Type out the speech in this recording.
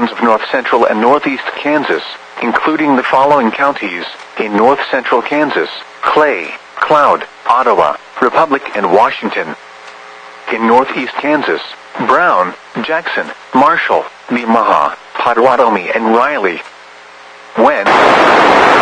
portions of north central and northeast Kansas, including the following counties: in north central Kansas, Clay, Cloud, Ottawa, Republic, and Washington. In northeast Kansas, Brown, Jackson, Marshall, Nemaha, Potawatomi, and Riley. When